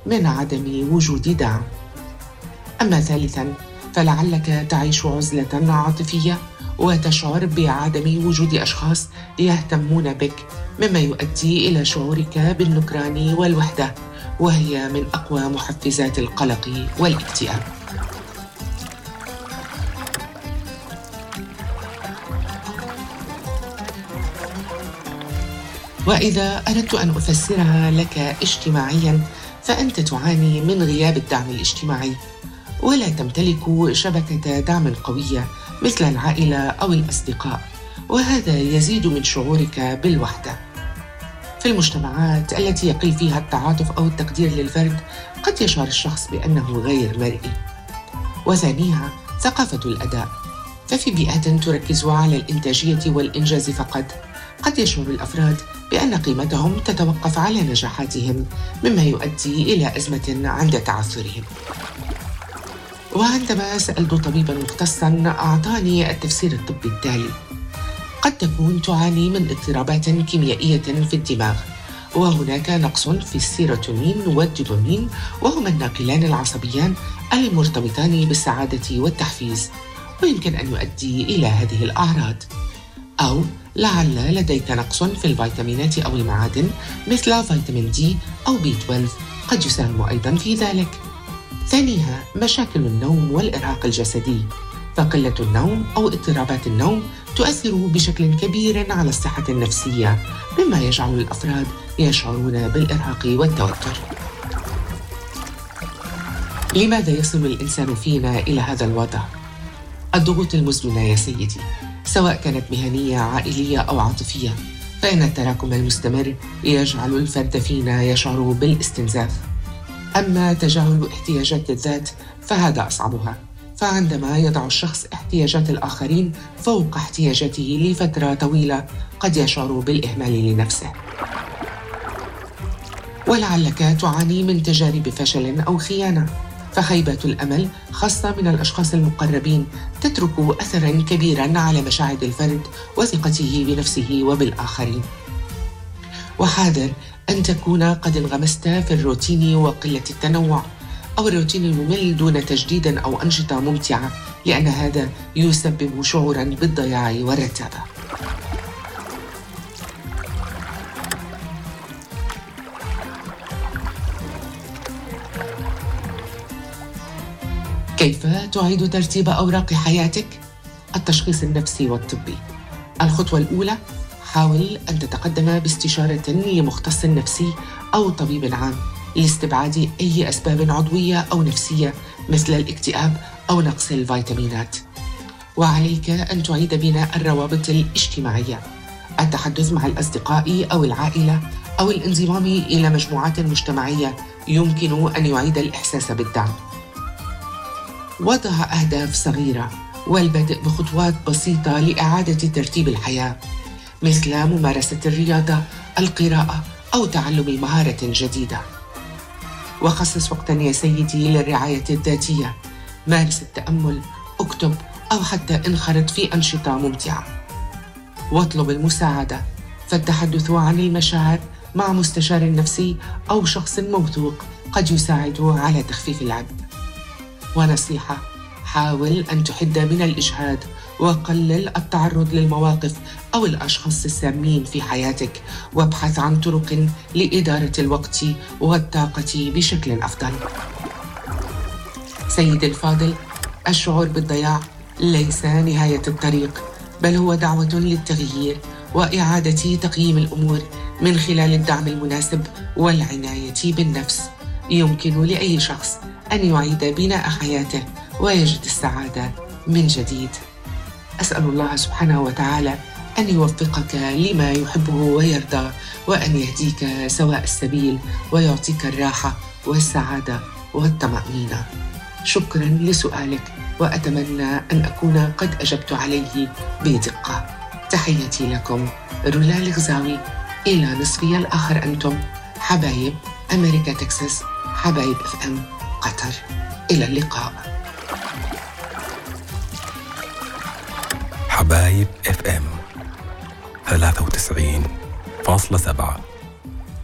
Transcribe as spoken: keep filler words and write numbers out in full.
من عدم وجود دعم. أما ثالثاً، فلعلك تعيش عزلة عاطفية وتشعر بعدم وجود أشخاص يهتمون بك، مما يؤدي إلى شعورك بالنكران والوحدة، وهي من أقوى محفزات القلق والاكتئاب. وإذا أردت أن أفسرها لك اجتماعياً، فأنت تعاني من غياب الدعم الاجتماعي، ولا تمتلك شبكة دعم قوية مثل العائلة أو الأصدقاء، وهذا يزيد من شعورك بالوحدة. في المجتمعات التي يقل فيها التعاطف أو التقدير للفرد، قد يشعر الشخص بأنه غير مرئي. وثانيها ثقافة الأداء، ففي بيئات تركز على الإنتاجية والإنجاز فقط، قد يشعر الأفراد بأن قيمتهم تتوقف على نجاحاتهم، مما يؤدي إلى أزمة عند تعثرهم. وعندما سألت طبيباً مختصاً أعطاني التفسير الطبي التالي: قد تكون تعاني من اضطرابات كيميائية في الدماغ، وهناك نقص في السيروتونين والدوبامين، وهما الناقلان العصبيان المرتبطان بالسعادة والتحفيز، ويمكن أن يؤدي إلى هذه الأعراض. أو لعل لديك نقص في الفيتامينات أو المعادن مثل فيتامين دي أو بي اثنا عشر، قد يساهم أيضاً في ذلك. ثانيها مشاكل النوم والإرهاق الجسدي، فقلة النوم أو اضطرابات النوم تؤثر بشكل كبير على الصحة النفسية، مما يجعل الأفراد يشعرون بالإرهاق والتوتر. لماذا يصل الإنسان فينا إلى هذا الوضع؟ الضغوط المزمنة يا سيدي، سواء كانت مهنية، عائلية أو عاطفية، فإن التراكم المستمر يجعل الفرد فينا يشعر بالاستنزاف. أما تجاهل احتياجات الذات فهذا أصعبها، فعندما يضع الشخص احتياجات الآخرين فوق احتياجاته لفترة طويلة، قد يشعر بالإهمال لنفسه. ولعلك تعاني من تجارب فشل أو خيانة، فخيبة الأمل خاصة من الأشخاص المقربين تترك أثراً كبيراً على مشاعر الفرد وثقته بنفسه وبالآخرين. وحاذر أن تكون قد انغمست في الروتين وقلة التنوع، أو الروتين الممل دون تجديد أو أنشطة ممتعة، لأن هذا يسبب شعوراً بالضياع والرتابة. كيف تعيد ترتيب أوراق حياتك؟ التشخيص النفسي والطبي. الخطوة الأولى: حاول أن تتقدم باستشارة لمختص نفسي أو طبيب عام لاستبعاد أي أسباب عضوية أو نفسية مثل الاكتئاب أو نقص الفيتامينات. وعليك أن تعيد بناء الروابط الاجتماعية، التحدث مع الأصدقاء أو العائلة، أو الانضمام إلى مجموعات مجتمعية يمكن أن يعيد الإحساس بالدعم. وضع أهداف صغيرة والبدء بخطوات بسيطة لإعادة ترتيب الحياة، مثل ممارسة الرياضة، القراءة، أو تعلم مهارة جديدة. وخصص وقتاً يا سيدي للرعاية الذاتية، مارس التأمل، اكتب، أو حتى انخرط في أنشطة ممتعة. واطلب المساعدة، فالتحدث عن المشاعر مع مستشار نفسي أو شخص موثوق قد يساعد على تخفيف العبء. ونصيحة: حاول أن تحد من الإجهاد وقلل التعرض للمواقف أو الأشخاص السامين في حياتك، وابحث عن طرق لإدارة الوقت والطاقة بشكل أفضل. سيدي الفاضل، الشعور بالضياع ليس نهاية الطريق، بل هو دعوة للتغيير وإعادة تقييم الأمور من خلال الدعم المناسب والعناية بالنفس. يمكن لأي شخص أن يعيد بناء حياته ويجد السعادة من جديد. أسأل الله سبحانه وتعالى أن يوفقك لما يحبه ويرضى، وأن يهديك سواء السبيل ويعطيك الراحة والسعادة والطمأنينة. شكراً لسؤالك، وأتمنى أن أكون قد أجبت عليه بدقة. تحياتي لكم، رولا الغزاوي. إلى نصفي الآخر أنتم حبايب أمريكا تكساس، حبايب اف ام قطر. إلى اللقاء. حبايب اف ام ثلاثة وتسعين فاصلة سبعة.